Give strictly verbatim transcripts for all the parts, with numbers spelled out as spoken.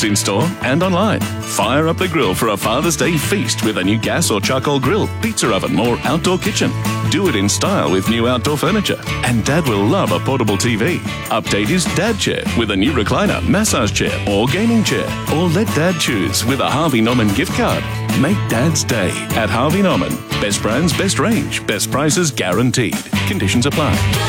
us in store and online. Fire up the grill for a Father's Day feast with a new gas or charcoal grill, pizza oven or outdoor kitchen. Do it in style with new outdoor furniture. And Dad will love a portable T V. Update his Dad chair with a new recliner, massage chair or gaming chair. Or let Dad choose with a Harvey Norman gift card. Make Dad's day at Harvey Norman. Best brands, best range, best prices guaranteed. Conditions apply.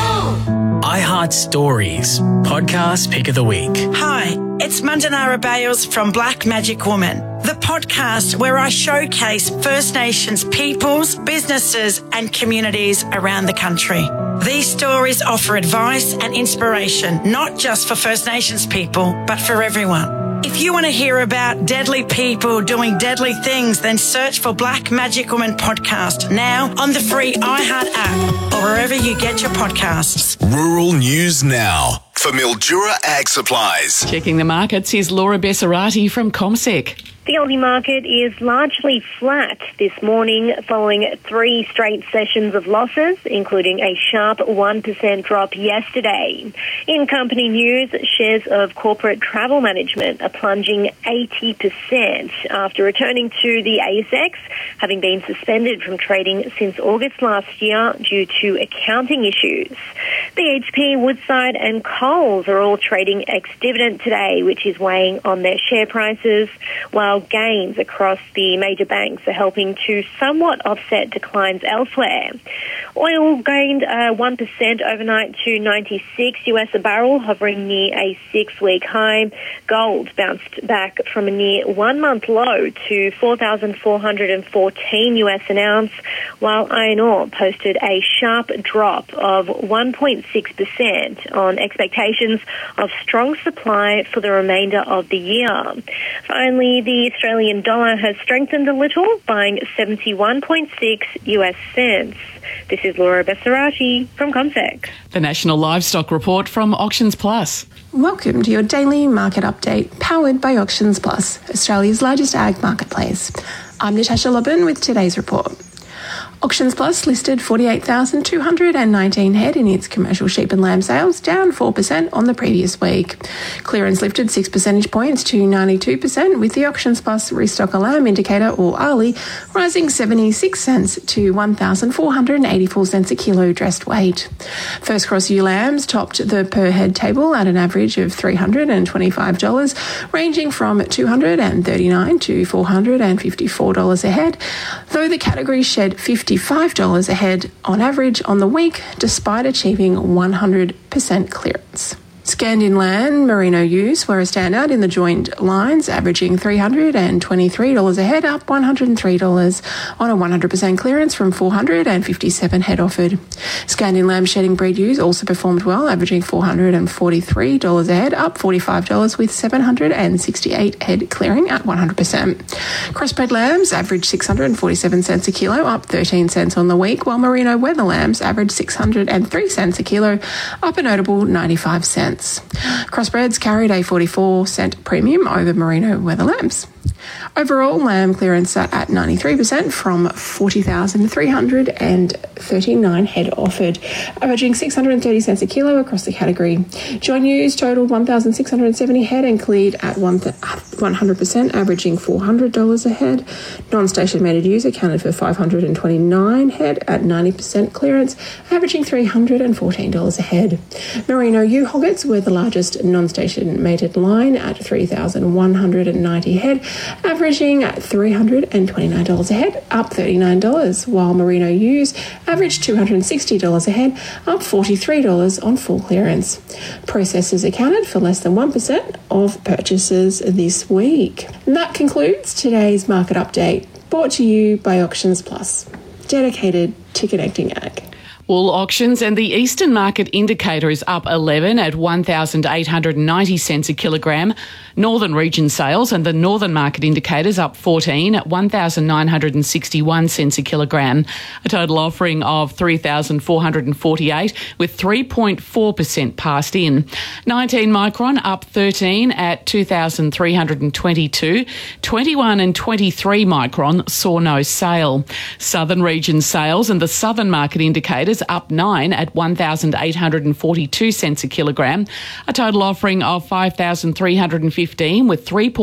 iHeart Stories, podcast pick of the week. Hi, it's Mandanara Bales from Black Magic Woman, the podcast where I showcase First Nations peoples, businesses and communities around the country. These stories offer advice and inspiration, not just for First Nations people, but for everyone. If you want to hear about deadly people doing deadly things, then search for Black Magic Woman podcast now on the free iHeart app or wherever you get your podcasts. Rural News Now for Mildura Ag Supplies. Checking the markets is Laura Bessarati from CommSec. The Aussie market is largely flat this morning following three straight sessions of losses, including a sharp one percent drop yesterday. In company news, shares of corporate travel management are plunging eighty percent after returning to the A S X, having been suspended from trading since August last year due to accounting issues. B H P, Woodside and Coles are all trading ex-dividend today, which is weighing on their share prices, while gains across the major banks are helping to somewhat offset declines elsewhere. Oil gained uh, one percent overnight to ninety-six U S a barrel, hovering near a six-week high. Gold bounced back from a near one-month low to four thousand four hundred fourteen U S an ounce, while iron ore posted a sharp drop of one point six percent on expectations of strong supply for the remainder of the year. Finally, the Australian dollar has strengthened a little, buying seventy-one point six U S cents. This is Laura Bessarati from CommSec. The National Livestock Report from Auctions Plus. Welcome to your daily market update, powered by Auctions Plus, Australia's largest ag marketplace. I'm Natasha Lobban with today's report. Auctions Plus listed forty-eight thousand two hundred nineteen head in its commercial sheep and lamb sales, down four percent on the previous week. Clearance lifted six percentage points to ninety-two percent, with the Auctions Plus Restock a Lamb indicator, or A R L I, rising seventy-six cents to one thousand four hundred eighty-four cents a kilo dressed weight. First cross ewe lambs topped the per head table at an average of three hundred twenty-five dollars, ranging from two hundred thirty-nine dollars to four hundred fifty-four dollars a head, though the category shed fifty-five dollars a head on average on the week, despite achieving one hundred percent clearance. Scanned inland merino ewes were a standout in the joined lines, averaging three hundred twenty-three dollars a head, up one hundred three dollars on a one hundred percent clearance from four hundred fifty-seven head offered. Scanned in lamb shedding breed ewes also performed well, averaging four hundred forty-three dollars a head, up forty-five dollars, with seven hundred sixty-eight head clearing at one hundred percent. Crossbred lambs averaged six hundred forty-seven cents a kilo, up thirteen cents on the week, while merino weather lambs averaged six hundred three cents a kilo, up a notable ninety-five cents. Crossbreds carried a forty-four cent premium over merino weather lambs. Overall, lamb clearance sat at ninety-three percent from forty thousand three hundred thirty-nine head offered, averaging six hundred thirty cents a kilo across the category. Joint ewes totaled one thousand six hundred seventy head and cleared at one hundred percent, averaging four hundred dollars a head. Non-station mated ewes accounted for five hundred twenty-nine head at ninety percent clearance, averaging three hundred fourteen dollars a head. Merino ewe hoggets were the largest non-station mated line at three thousand one hundred ninety head, averaging at three hundred twenty-nine dollars a head, up thirty-nine dollars, while merino ewes averaged two hundred sixty dollars a head, up forty-three dollars on full clearance. Processors accounted for less than one percent of purchases this week. And that concludes today's market update, brought to you by Auctions Plus, dedicated to connecting ag. Wool auctions and the Eastern Market Indicator is up eleven at one thousand eight hundred ninety cents a kilogram. Northern Region sales and the Northern Market Indicator is up fourteen at one thousand nine hundred sixty-one cents a kilogram. A total offering of three thousand four hundred forty-eight, with three point four percent passed in. nineteen micron up thirteen at two thousand three hundred twenty-two. twenty-one and twenty-three micron saw no sale. Southern Region sales and the Southern Market Indicator up nine at one thousand eight hundred forty-two cents a kilogram. A total offering of five thousand three hundred fifteen, with three